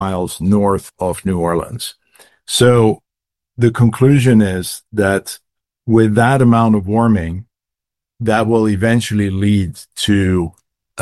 miles north of New Orleans. So the conclusion is that with that amount of warming, that will eventually lead to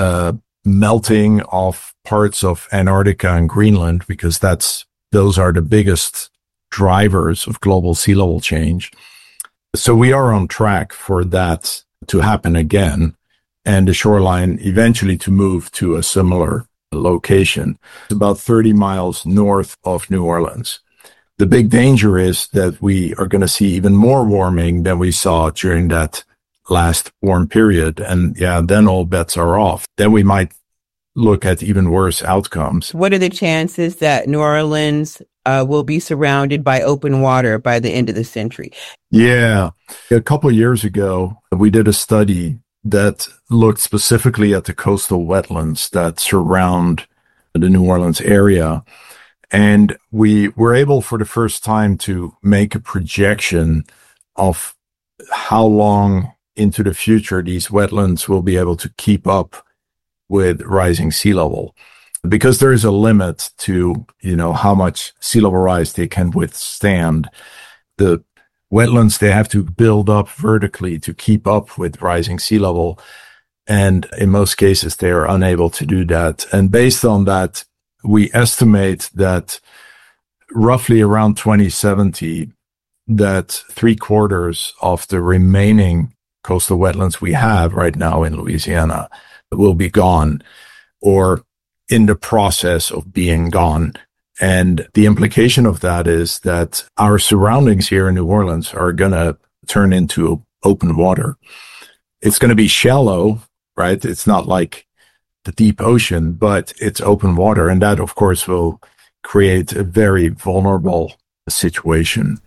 melting of parts of Antarctica and Greenland, because those are the biggest drivers of global sea level change. So we are on track for that to happen again, and the shoreline eventually to move to a similar location. It's about 30 miles north of New Orleans. The big danger is that we are going to see even more warming than we saw during that last warm period. And then all bets are off. Then we might look at even worse outcomes. What are the chances that New Orleans will be surrounded by open water by the end of the century? Yeah. A couple of years ago, we did a study that looked specifically at the coastal wetlands that surround the New Orleans area. And we were able for the first time to make a projection of how long into the future these wetlands will be able to keep up with rising sea level. Because there is a limit to, how much sea level rise they can withstand. The wetlands, they have to build up vertically to keep up with rising sea level. And in most cases, they are unable to do that. And based on that, we estimate that roughly around 2070, that 3/4 of the remaining coastal wetlands we have right now in Louisiana will be gone or in the process of being gone. And the implication of that is that our surroundings here in New Orleans are going to turn into open water. It's going to be shallow, right? It's not like the deep ocean, but it's open water. And that, of course, will create a very vulnerable situation.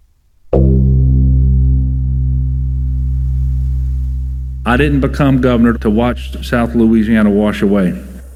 I didn't become governor to watch South Louisiana wash away.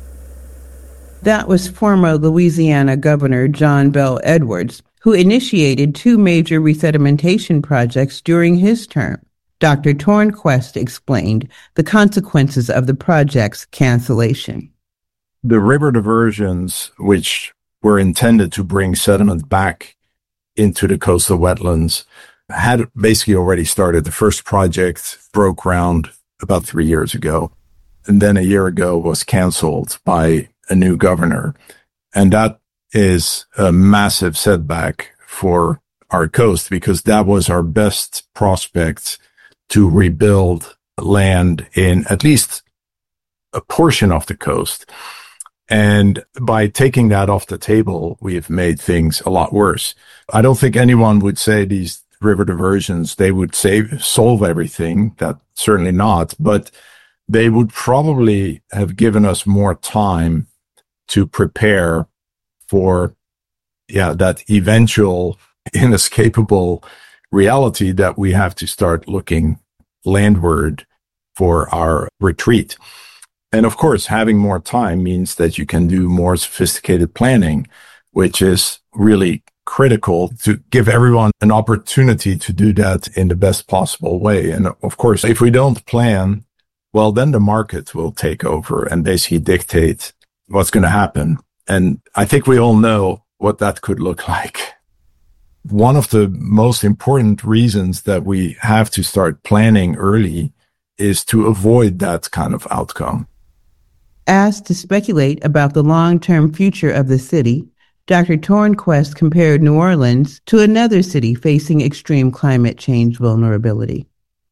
That was former Louisiana Governor John Bel Edwards, who initiated 2 major resedimentation projects during his term. Dr. Tornquist explained the consequences of the project's cancellation. The river diversions, which were intended to bring sediment back into the coastal wetlands, had basically already started. The first project broke ground about 3 years ago, and then a year ago was canceled by a new governor. And that is a massive setback for our coast, because that was our best prospect to rebuild land in at least a portion of the coast. And by taking that off the table, we have made things a lot worse. I don't think anyone would say these river diversions, they would solve everything. That's certainly not, but they would probably have given us more time to prepare for, that eventual inescapable reality that we have to start looking landward for our retreat. And of course, having more time means that you can do more sophisticated planning, which is really critical to give everyone an opportunity to do that in the best possible way. And of course, if we don't plan, well, then the market will take over and basically dictate what's going to happen. And I think we all know what that could look like. One of the most important reasons that we have to start planning early is to avoid that kind of outcome. Asked to speculate about the long-term future of the city, Dr. Tornquist compared New Orleans to another city facing extreme climate change vulnerability.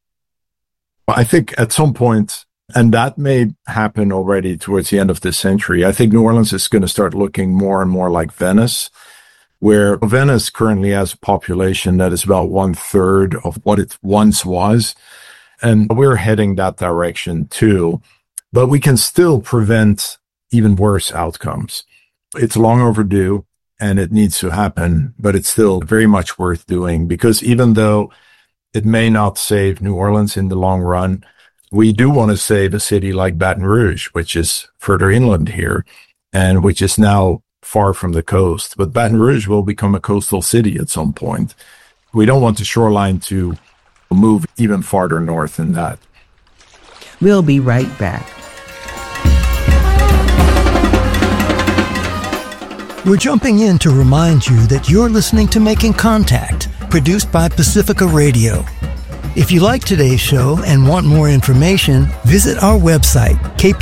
I think at some point, and that may happen already towards the end of this century, I think New Orleans is going to start looking more and more like Venice, where Venice currently has a population that is about 1/3 of what it once was. And we're heading that direction too. But we can still prevent even worse outcomes. It's long overdue and it needs to happen, but it's still very much worth doing, because even though it may not save New Orleans in the long run, we do want to save a city like Baton Rouge, which is further inland here and which is now far from the coast. But Baton Rouge will become a coastal city at some point. We don't want the shoreline to move even farther north than that. We'll be right back. We're jumping in to remind you that you're listening to Making Contact, produced by Pacifica Radio. If you like today's show and want more information, visit our website,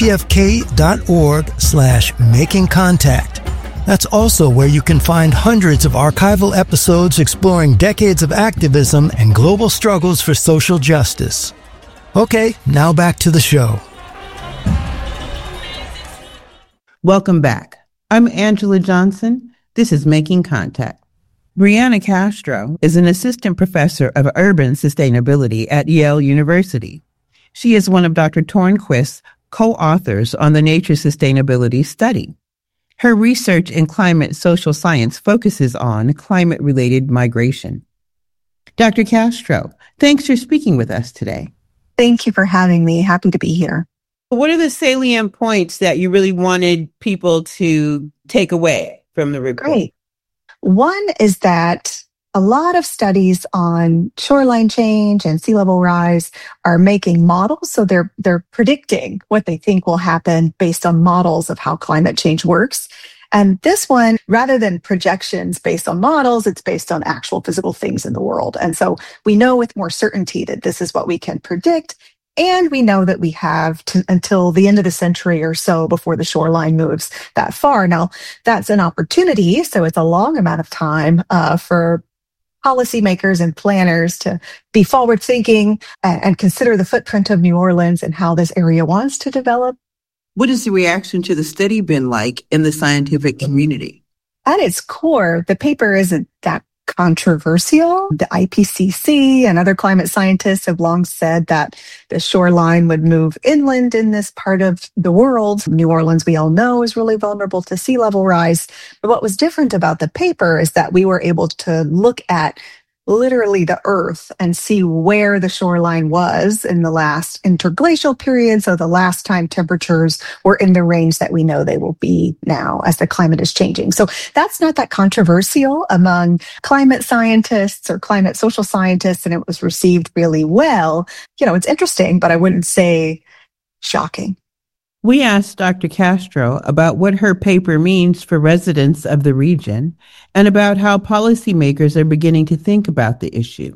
kpfk.org/makingcontact. That's also where you can find hundreds of archival episodes exploring decades of activism and global struggles for social justice. Okay, now back to the show. Welcome back. I'm Angela Johnson. This is Making Contact. Brianna Castro is an assistant professor of urban sustainability at Yale University. She is one of Dr. Tornquist's co-authors on the Nature Sustainability Study. Her research in climate social science focuses on climate-related migration. Dr. Castro, thanks for speaking with us today. Thank you for having me. Happy to be here. What are the salient points that you really wanted people to take away from the report? Great. One is that a lot of studies on shoreline change and sea level rise are making models. So they're predicting what they think will happen based on models of how climate change works. And this one, rather than projections based on models, it's based on actual physical things in the world. And so we know with more certainty that this is what we can predict. And we know that we have until the end of the century or so before the shoreline moves that far. Now, that's an opportunity. So it's a long amount of time for policymakers and planners to be forward thinking and consider the footprint of New Orleans and how this area wants to develop. What has the reaction to the study been like in the scientific community? At its core, the paper isn't that controversial. The IPCC and other climate scientists have long said that the shoreline would move inland in this part of the world. New Orleans, we all know, is really vulnerable to sea level rise. But what was different about the paper is that we were able to look at literally the earth and see where the shoreline was in the last interglacial period. So the last time temperatures were in the range that we know they will be now as the climate is changing. So that's not that controversial among climate scientists or climate social scientists, and it was received really well. You know, it's interesting, but I wouldn't say shocking. We asked Dr. Castro about what her paper means for residents of the region and about how policymakers are beginning to think about the issue.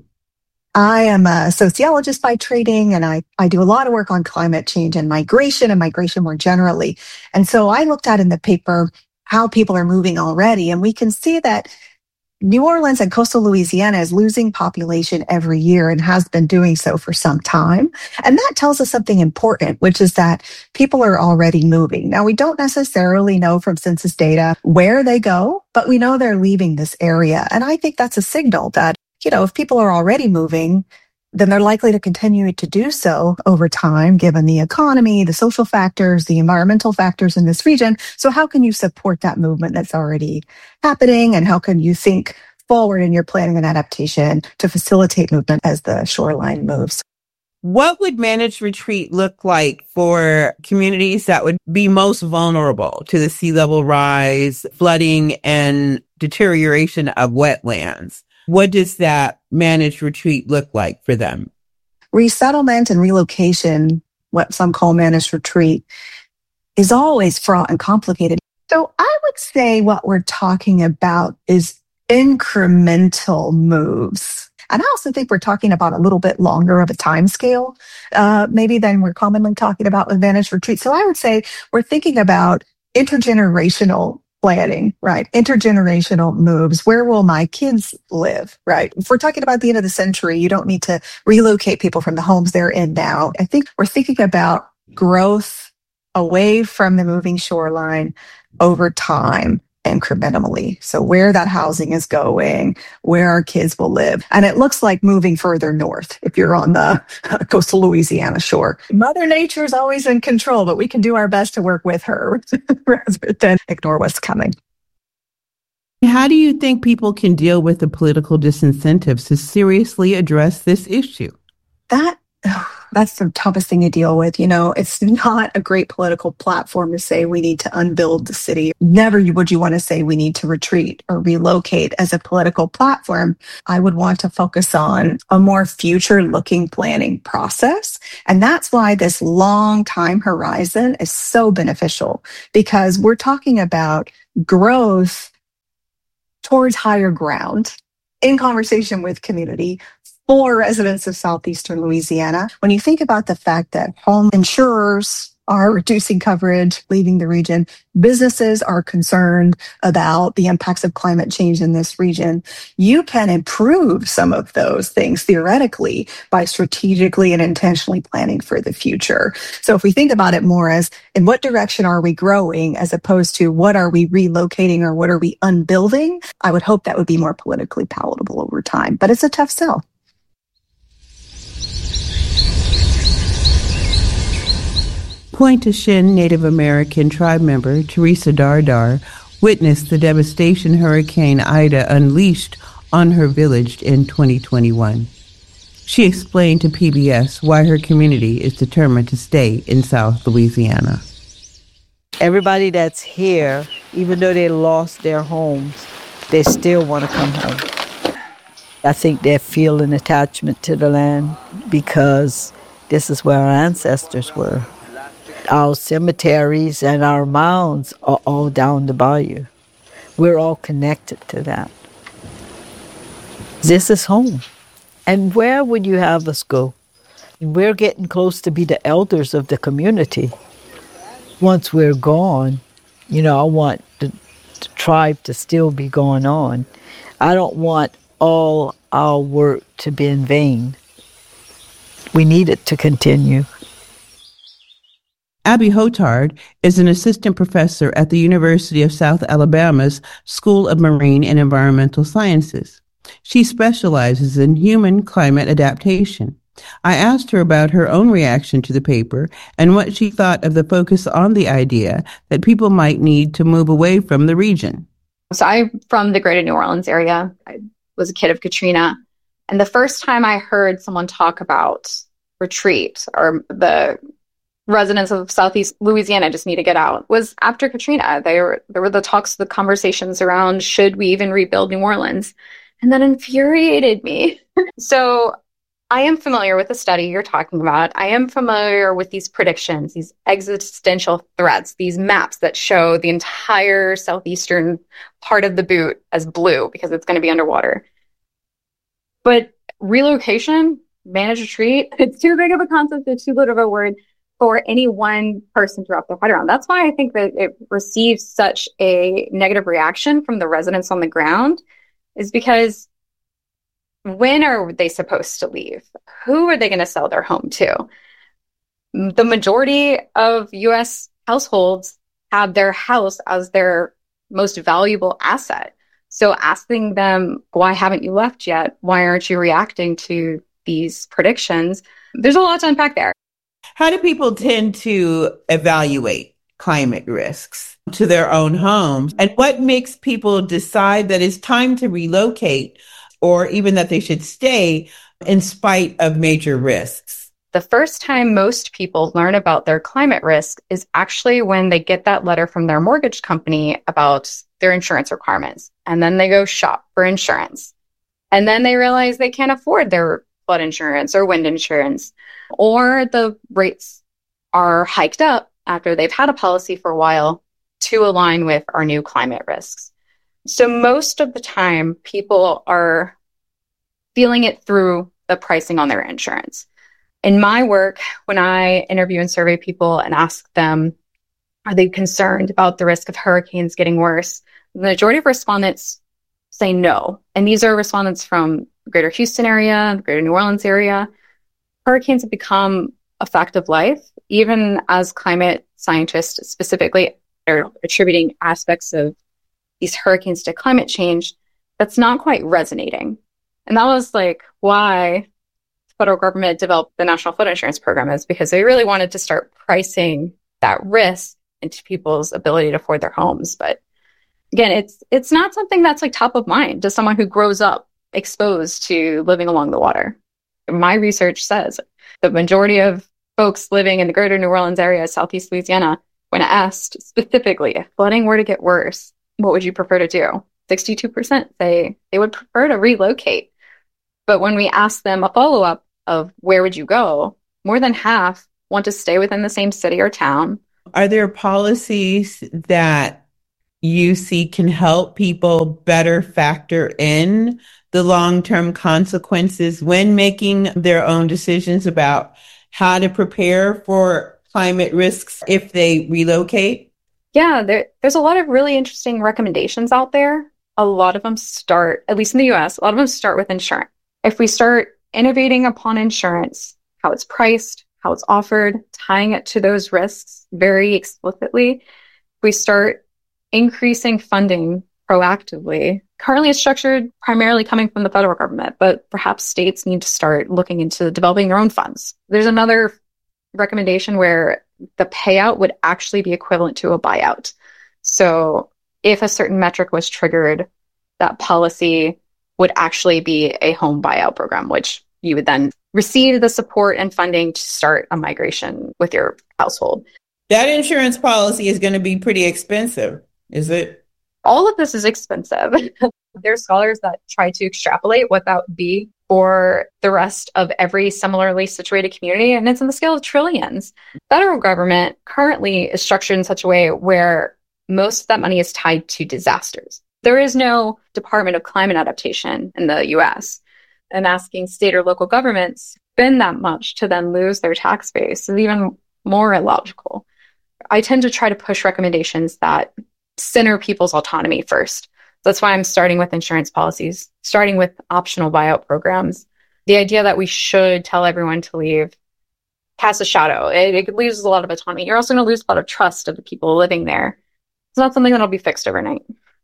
I am a sociologist by training, and I do a lot of work on climate change and migration more generally. And so I looked at in the paper how people are moving already, and we can see that New Orleans and coastal Louisiana is losing population every year and has been doing so for some time. And that tells us something important, which is that people are already moving. Now, we don't necessarily know from census data where they go, but we know they're leaving this area. And I think that's a signal that, you know, if people are already moving, then they're likely to continue to do so over time, given the economy, the social factors, the environmental factors in this region. So how can you support that movement that's already happening? And how can you think forward in your planning and adaptation to facilitate movement as the shoreline moves? What would managed retreat look like for communities that would be most vulnerable to the sea level rise, flooding, and deterioration of wetlands? What does that managed retreat look like for them? Resettlement and relocation, what some call managed retreat, is always fraught and complicated. So I would say what we're talking about is incremental moves. And I also think we're talking about a little bit longer of a time scale, maybe than we're commonly talking about with managed retreat. So I would say we're thinking about intergenerational planning, right? Intergenerational moves. Where will my kids live, right? If we're talking about the end of the century, you don't need to relocate people from the homes they're in now. I think we're thinking about growth away from the moving shoreline over time, incrementally. So where that housing is going, where our kids will live. And it looks like moving further north if you're on the coastal Louisiana shore. Mother Nature is always in control, but we can do our best to work with her rather than ignore what's coming. How do you think people can deal with the political disincentives to seriously address this issue? That's the toughest thing to deal with. You know, it's not a great political platform to say we need to unbuild the city. Never would you want to say we need to retreat or relocate as a political platform. I would want to focus on a more future-looking planning process. And that's why this long time horizon is so beneficial, because we're talking about growth towards higher ground in conversation with community for residents of southeastern Louisiana. When you think about the fact that home insurers are reducing coverage, leaving the region, businesses are concerned about the impacts of climate change in this region, you can improve some of those things theoretically by strategically and intentionally planning for the future. So if we think about it more as in what direction are we growing as opposed to what are we relocating or what are we unbuilding, I would hope that would be more politically palatable over time. But it's a tough sell. Pointe-au-Chien Native American tribe member Teresa Dardar witnessed the devastation Hurricane Ida unleashed on her village in 2021. She explained to PBS why her community is determined to stay in South Louisiana. Everybody that's here, even though they lost their homes, they still want to come home. I think they feel an attachment to the land because this is where our ancestors were. Our cemeteries and our mounds are all down the bayou. We're all connected to that. This is home. And where would you have us go? We're getting close to be the elders of the community. Once we're gone, I want the tribe to still be going on. I don't want all our work to be in vain. We need it to continue. Abby Hotard is an assistant professor at the University of South Alabama's School of Marine and Environmental Sciences. She specializes in human climate adaptation. I asked her about her own reaction to the paper and what she thought of the focus on the idea that people might need to move away from the region. So I'm from the greater New Orleans area. I was a kid of Katrina. And the first time I heard someone talk about retreat or the residents of Southeast Louisiana just need to get out was after Katrina. There were the talks, the conversations around should we even rebuild New Orleans? And that infuriated me. So I am familiar with the study you're talking about. I am familiar with these predictions, these existential threats, these maps that show the entire southeastern part of the boot as blue because it's going to be underwater. But relocation, managed retreat, it's too big of a concept, it's too little of a word for any one person to wrap their head around. That's why I think that it receives such a negative reaction from the residents on the ground, is because when are they supposed to leave? Who are they going to sell their home to? The majority of U.S. households have their house as their most valuable asset. So asking them, why haven't you left yet? Why aren't you reacting to these predictions? There's a lot to unpack there. How do people tend to evaluate climate risks to their own homes? And what makes people decide that it's time to relocate or even that they should stay in spite of major risks? The first time most people learn about their climate risk is actually when they get that letter from their mortgage company about their insurance requirements. And then they go shop for insurance. And then they realize they can't afford their flood insurance or wind insurance, or the rates are hiked up after they've had a policy for a while to align with our new climate risks. So most of the time, people are feeling it through the pricing on their insurance. In my work, when I interview and survey people and ask them, are they concerned about the risk of hurricanes getting worse? The majority of respondents say no. And these are respondents from the greater Houston area, the greater New Orleans area. Hurricanes have become a fact of life, even as climate scientists specifically are attributing aspects of these hurricanes to climate change. That's not quite resonating. And that was why the federal government developed the National Flood Insurance Program, is because they really wanted to start pricing that risk into people's ability to afford their homes. But again, it's not something that's top of mind to someone who grows up exposed to living along the water. My research says the majority of folks living in the greater New Orleans area, Southeast Louisiana, when asked specifically, if flooding were to get worse, what would you prefer to do? 62% say they would prefer to relocate. But when we ask them a follow-up of where would you go, more than half want to stay within the same city or town. Are there policies that you see can help people better factor in the long-term consequences when making their own decisions about how to prepare for climate risks if they relocate? Yeah, there's a lot of really interesting recommendations out there. A lot of them start, at least in the US, a lot of them start with insurance. If we start innovating upon insurance, how it's priced, how it's offered, tying it to those risks very explicitly, if we start increasing funding proactively. Currently, it's structured primarily coming from the federal government, but perhaps states need to start looking into developing their own funds. There's another recommendation where the payout would actually be equivalent to a buyout. So if a certain metric was triggered, that policy would actually be a home buyout program, which you would then receive the support and funding to start a migration with your household. That insurance policy is going to be pretty expensive, is it? All of this is expensive. There's scholars that try to extrapolate what that would be for the rest of every similarly situated community, and it's in the scale of trillions. Federal government currently is structured in such a way where most of that money is tied to disasters. There is no Department of Climate Adaptation in the US, and asking state or local governments to spend that much to then lose their tax base is even more illogical. I tend to try to push recommendations that center people's autonomy first. That's why I'm starting with insurance policies, starting with optional buyout programs. The idea that we should tell everyone to leave casts a shadow. It loses a lot of autonomy. You're also going to lose a lot of trust of the people living there. It's not something that'll be fixed overnight.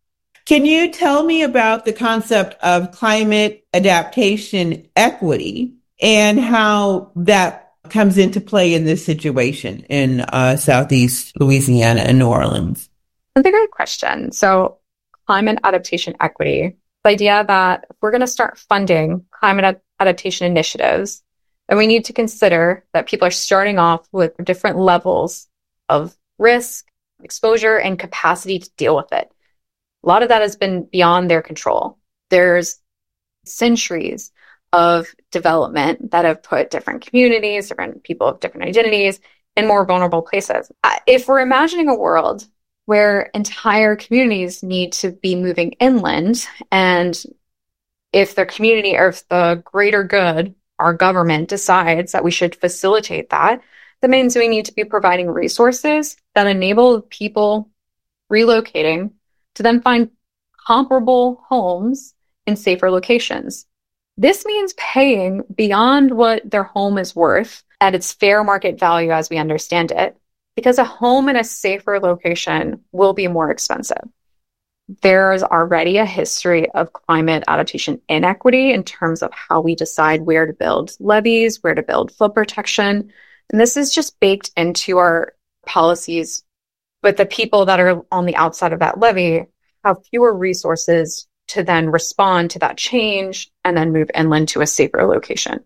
Can you tell me about the concept of climate adaptation equity and how that comes into play in this situation in Southeast Louisiana and New Orleans? That's a great question. So climate adaptation equity, the idea that if we're going to start funding climate adaptation initiatives, then we need to consider that people are starting off with different levels of risk, exposure, and capacity to deal with it. A lot of that has been beyond their control. There's centuries of development that have put different communities, different people of different identities in more vulnerable places. If we're imagining a world where entire communities need to be moving inland, and if their community or if the greater good, our government decides that we should facilitate that, that means we need to be providing resources that enable people relocating to then find comparable homes in safer locations. This means paying beyond what their home is worth at its fair market value as we understand it, because a home in a safer location will be more expensive. There's already a history of climate adaptation inequity in terms of how we decide where to build levees, where to build flood protection. And this is just baked into our policies. But the people that are on the outside of that levee have fewer resources to then respond to that change and then move inland to a safer location.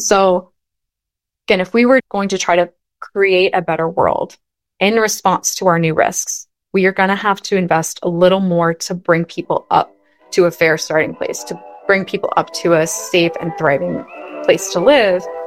So again, if we were going to try to create a better world in response to our new risks, we are going to have to invest a little more to bring people up to a fair starting place, to bring people up to a safe and thriving place to live.